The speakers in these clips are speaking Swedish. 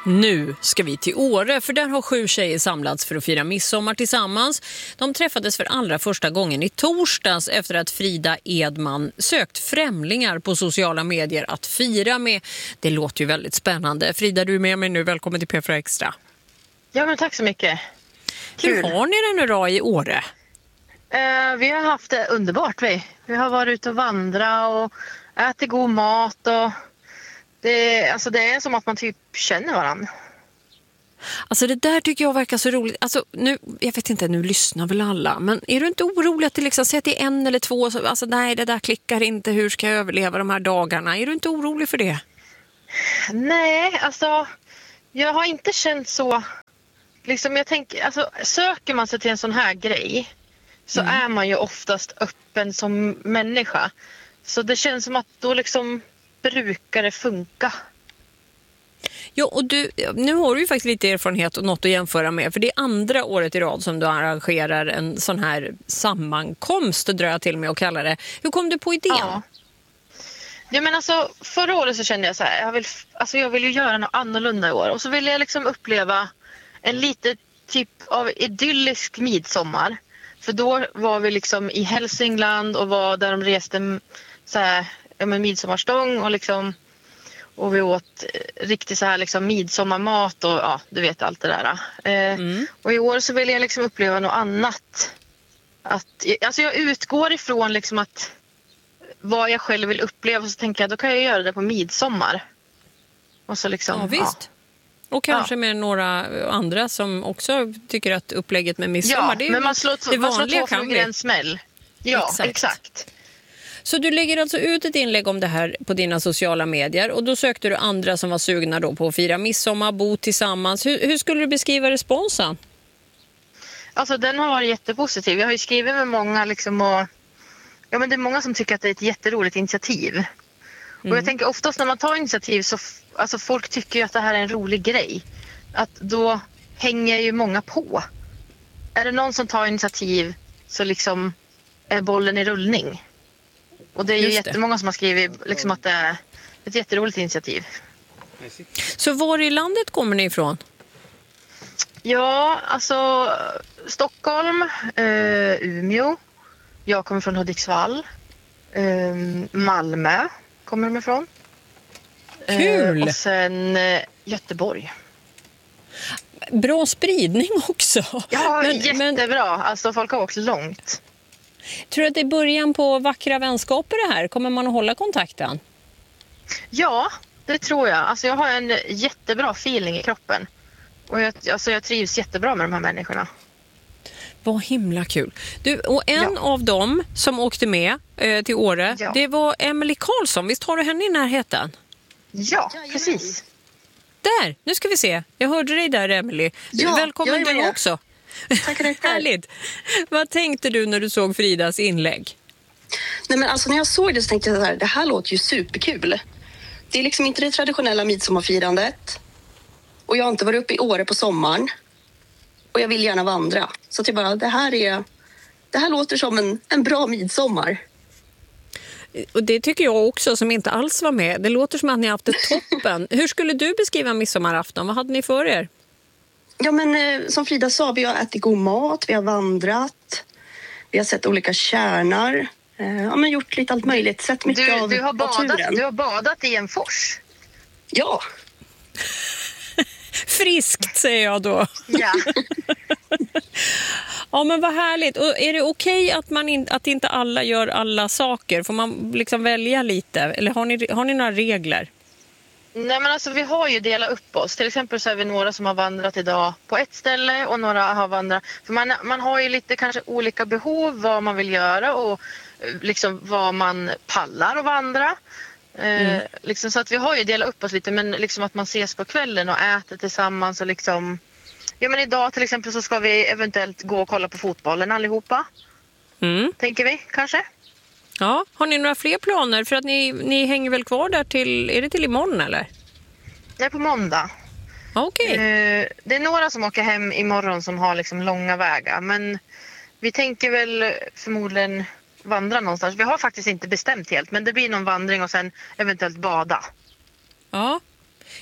Nu ska vi till Åre, för där har 7 tjejer samlats för att fira midsommar tillsammans. De träffades för allra första gången i torsdags efter att Frida Edman sökt främlingar på sociala medier att fira med. Det låter ju väldigt spännande. Frida, du är med mig nu. Välkommen till P4 Extra. Ja, men tack så mycket. Hur har ni det nu då i Åre? Vi har haft det underbart. Vi har varit ute och vandrat och ätit god mat. Och det är som att man typ känner varandra. Alltså det där tycker jag verkar så roligt. Alltså nu, jag vet inte, nu lyssnar väl alla. Men är du inte orolig att det liksom säger till 1 eller 2? Alltså nej, det där klickar inte. Hur ska jag överleva de här dagarna? Är du inte orolig för det? Nej, alltså jag har inte känt så. Liksom jag tänker, alltså söker man sig till en sån här grej så är man ju oftast öppen som människa. Så det känns som att då liksom brukar det funka. Ja, och nu har du ju faktiskt lite erfarenhet och något att jämföra med. För det är andra året i rad som du arrangerar en sån här sammankomst, drar jag till med att kalla det. Hur kom du på idén? Ja, men alltså förra året så kände jag så här, jag vill ju göra något annorlunda i år. Och så ville jag liksom uppleva en lite typ av idyllisk midsommar. För då var vi liksom i Hälsingland och var där de reste så här, midsommarstång och liksom, och vi åt riktigt så här liksom midsommarmat och ja, du vet allt det där. Och i år så vill jag liksom uppleva något annat. Alltså jag utgår ifrån liksom att vad jag själv vill uppleva, så tänker jag då kan jag göra det på midsommar. Och så liksom, ja, visst. Och kanske med några andra som också tycker att upplägget med midsommar, det är men man slår två flugor i en smäll. Ja, exakt. Så du lägger alltså ut ett inlägg om det här på dina sociala medier, och då sökte du andra som var sugna då på att fira midsommar, bo tillsammans. Hur skulle du beskriva responsen? Alltså den har varit jättepositiv. Jag har ju skrivit med många liksom, och ja, men det är många som tycker att det är ett jätteroligt initiativ. Och jag tänker oftast när man tar initiativ så alltså folk tycker ju att det här är en rolig grej. Att då hänger ju många på. Är det någon som tar initiativ så liksom är bollen i rullning. Och det är ju jättemånga som har skrivit liksom att det är ett jätteroligt initiativ. Så var i landet kommer ni ifrån? Ja, alltså Stockholm, Umeå. Jag kommer från Hudiksvall. Malmö kommer de ifrån. Kul! Och sen Göteborg. Bra spridning också. Ja, jättebra. Alltså folk har åkt långt. Tror du att det är början på vackra vänskaper det här? Kommer man att hålla kontakten? Ja, det tror jag. Alltså jag har en jättebra feeling i kroppen. Och jag trivs jättebra med de här människorna. Vad himla kul. Du, och en av dem som åkte med till Åre, det var Emily Karlsson. Visst har du henne i närheten? Ja, precis. Där, nu ska vi se. Jag hörde dig där, Emily. Välkommen du också. Tackar. Härligt. Vad tänkte du när du såg Fridas inlägg? Nej, men alltså när jag såg det så tänkte jag så här, det här låter ju superkul. Det är liksom inte det traditionella midsommarfirandet. Och jag har inte varit uppe i Åre på sommaren. Och jag vill gärna vandra. Så att jag bara, det här låter som en bra midsommar. Och det tycker jag också, som inte alls var med. Det låter som att ni har haft det toppen. Hur skulle du beskriva midsommarafton? Vad hade ni för er? Ja, men som Frida sa, vi har ätit god mat, vi har vandrat, vi har sett olika kärnar, men gjort lite allt möjligt, sett mycket av naturen. Du har badat i en fors? Ja. Friskt, säger jag då. Ja. Ja, men vad härligt. Och är det okej att inte alla gör alla saker? Får man liksom välja lite? Eller har ni några regler? Nej, men alltså vi har ju delat upp oss. Till exempel så är vi några som har vandrat idag på ett ställe och några har vandrat. För man har ju lite kanske olika behov, vad man vill göra och liksom vad man pallar att vandra. Liksom, så att vi har ju delat upp oss lite, men liksom att man ses på kvällen och äter tillsammans och liksom. Ja, men idag till exempel så ska vi eventuellt gå och kolla på fotbollen allihopa. Tänker vi kanske. Ja, har ni några fler planer? För att ni hänger väl kvar där är det till imorgon eller? Nej, på måndag. Okej. Det är några som åker hem imorgon som har liksom långa vägar. Men vi tänker väl förmodligen vandra någonstans. Vi har faktiskt inte bestämt helt, men det blir någon vandring och sen eventuellt bada. Ja.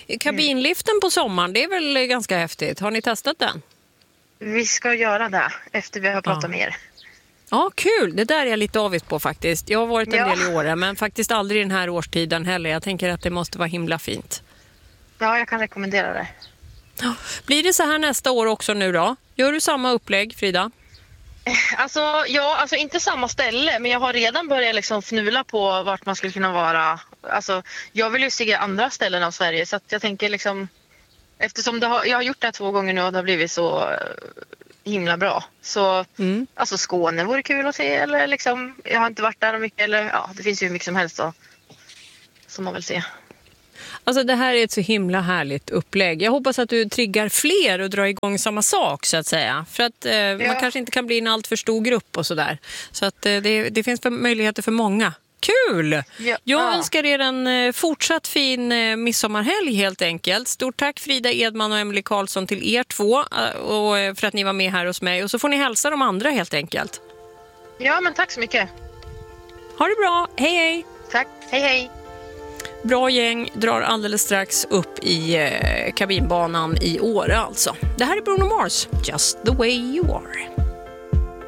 Kabinliften på sommaren, det är väl ganska häftigt. Har ni testat den? Vi ska göra det efter vi har pratat med er. Ja, kul. Det där är jag lite avis på faktiskt. Jag har varit en Ja. del i år, men faktiskt aldrig den här årstiden heller. Jag tänker att det måste vara himla fint. Ja, jag kan rekommendera det. Blir det så här nästa år också nu då? Gör du samma upplägg, Frida? Alltså inte samma ställe, men jag har redan börjat liksom fnula på vart man skulle kunna vara. Alltså, jag vill ju se andra ställen av Sverige, så att jag tänker liksom, eftersom jag har gjort det här 2 gånger nu och det har blivit så himla bra. Så alltså Skåne vore kul att se, eller liksom, jag har inte varit där mycket, eller ja, det finns ju mycket som helst då, som man vill se. Alltså det här är ett så himla härligt upplägg. Jag hoppas att du triggar fler och drar igång samma sak så att säga. För att man kanske inte kan bli en allt för stor grupp och sådär. Så att det finns möjligheter för många. Kul! Ja. Jag önskar er en fortsatt fin midsommarhelg helt enkelt. Stort tack Frida Edman och Emily Karlsson till er 2 och för att ni var med här hos mig. Och så får ni hälsa de andra helt enkelt. Ja, men tack så mycket. Ha det bra, hej hej! Tack, hej hej! Bra gäng drar alldeles strax upp i kabinbanan i Åre alltså. Det här är Bruno Mars, Just the way you are.